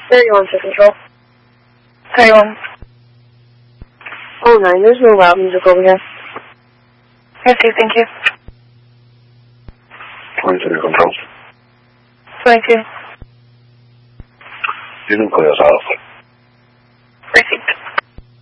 31 to control. 31. Oh, 9, there's no loud music over here. Okay, thank you. 22 to control. 22. You can clear us out.